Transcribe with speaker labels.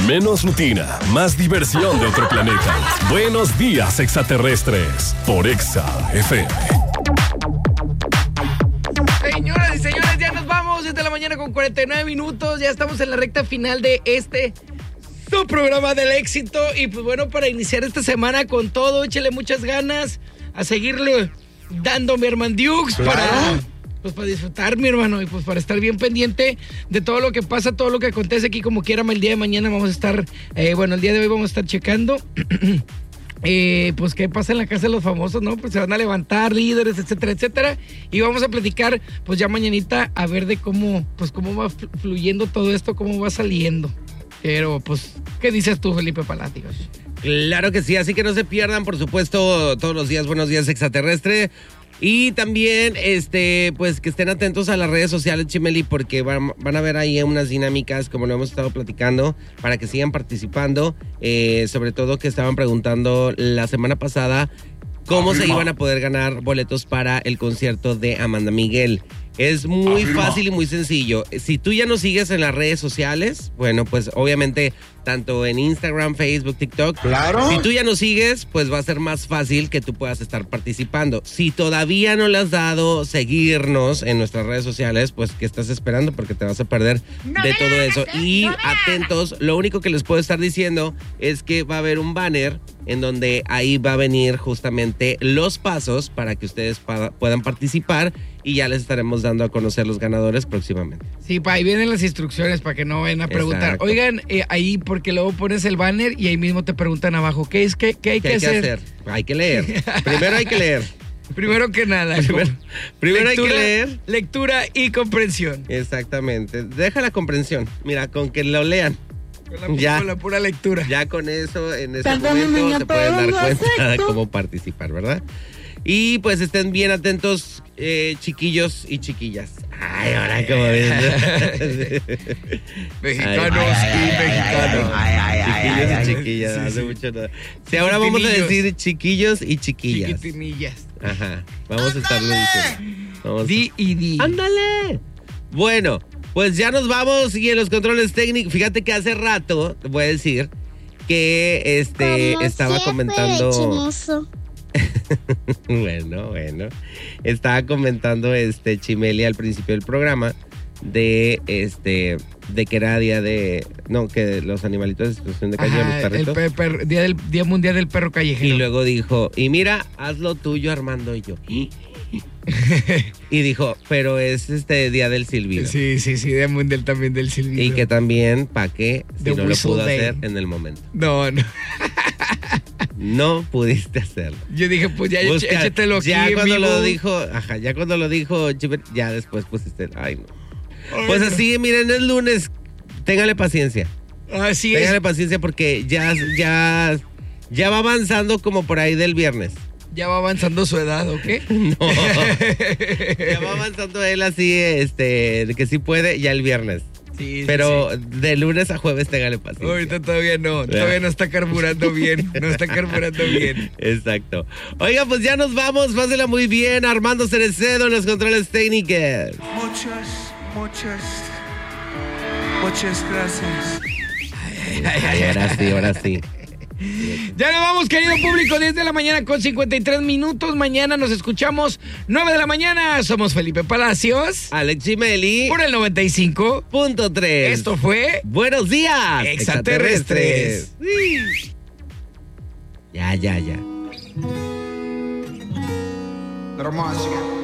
Speaker 1: Menos rutina, más diversión de otro planeta. Buenos días, extraterrestres, por Exa FM.
Speaker 2: Señoras y señores, ya nos vamos. 7 de la mañana con 49 minutos. Ya estamos en la recta final de su programa del éxito. Y pues bueno, para iniciar esta semana con todo, échale muchas ganas a seguirle dando mi hermano Dukes para disfrutar, mi hermano, y pues para estar bien pendiente de todo lo que pasa, todo lo que acontece aquí. Como quiera, el día de mañana vamos a estar, el día de hoy vamos a estar checando pues qué pasa en la casa de los famosos, ¿no? Pues se van a levantar líderes, etcétera, etcétera, y vamos a platicar pues ya mañanita a ver de cómo va fluyendo todo esto, cómo va saliendo. Pero pues, ¿qué dices tú, Felipe Palacios?
Speaker 3: Claro que sí, así que no se pierdan, por supuesto, todos los días Buenos Días Extraterrestre. Y también, pues que estén atentos a las redes sociales, Chimeli, porque van a ver ahí unas dinámicas, como lo hemos estado platicando, para que sigan participando. Sobre todo que estaban preguntando la semana pasada cómo se iban a poder ganar boletos para el concierto de Amanda Miguel. Es muy fácil y muy sencillo. Si tú ya nos sigues en las redes sociales, bueno, pues obviamente tanto en Instagram, Facebook, TikTok. Claro. Si tú ya nos sigues, pues va a ser más fácil que tú puedas estar participando. Si todavía no le has dado seguirnos en nuestras redes sociales, pues ¿qué estás esperando? Porque te vas a perder de todo eso. Y atentos, lo único que les puedo estar diciendo es que va a haber un banner en donde ahí va a venir justamente los pasos para que ustedes puedan participar, y ya les estaremos dando a conocer los ganadores próximamente.
Speaker 2: Sí, ahí vienen las instrucciones para que no vayan a preguntar. Exacto. Oigan, ahí porque luego pones el banner y ahí mismo te preguntan abajo, ¿qué hay que hacer?
Speaker 3: Hay que leer. Primero hay que leer.
Speaker 2: Primero que nada.
Speaker 3: Primero hay que leer.
Speaker 2: Lectura y comprensión.
Speaker 3: Exactamente. Deja la comprensión. Mira, con que lo lean.
Speaker 2: Con la pura lectura.
Speaker 3: Ya con eso, en ese momento, se pueden dar cuenta de cómo participar, ¿verdad? Y pues estén bien atentos, chiquillos y chiquillas. Ay, ahora como ves.
Speaker 2: Mexicanos y mexicanos.
Speaker 3: Chiquillos y chiquillas. Hace mucho nada. Sí, ahora vamos a decir chiquillos y chiquillas.
Speaker 2: Chiquitinillas.
Speaker 3: Ajá. Vamos a estarlo diciendo.
Speaker 2: Di.
Speaker 3: ¡Ándale! Bueno, pues ya nos vamos, y en los controles técnicos, fíjate que hace rato, te voy a decir, que estaba comentando. Bueno. Estaba comentando Chimeli al principio del programa de que era día de que los animalitos de situación de calle, los perritos.
Speaker 2: Día mundial del perro callejero.
Speaker 3: Y luego dijo, y mira, haz lo tuyo, Armando. Y yo, y dijo, pero es día del silbido.
Speaker 2: Sí, día mundial también del silbido.
Speaker 3: Y que también, ¿para qué? Si no lo pudo hacer en el momento.
Speaker 2: No.
Speaker 3: No pudiste hacerlo.
Speaker 2: Yo dije, pues ya échatelo aquí.
Speaker 3: Ya cuando lo dijo, ya después pusiste, ay no. Pues así, miren, es lunes, téngale paciencia.
Speaker 2: Así
Speaker 3: téngale
Speaker 2: es.
Speaker 3: paciencia porque ya va avanzando como por ahí del viernes.
Speaker 2: ¿Ya va avanzando su edad o qué?
Speaker 3: No. Ya va avanzando él así, que sí puede, ya el viernes.
Speaker 2: Sí,
Speaker 3: pero de lunes a jueves téngale paciencia.
Speaker 2: Ahorita todavía no está carburando bien.
Speaker 3: Exacto. Oiga, pues ya nos vamos, pásela muy bien. Armando Cerecedo en los controles técnicos.
Speaker 4: Muchas gracias.
Speaker 3: Ahora sí.
Speaker 2: Ya nos vamos, querido público, 10 de la mañana con 53 minutos. Mañana nos escuchamos 9 de la mañana. Somos Felipe Palacios,
Speaker 3: Alex Chimeli,
Speaker 2: por el 95.3. Esto fue
Speaker 3: Buenos Días
Speaker 2: Extraterrestres.
Speaker 3: Ya.
Speaker 4: Dramática.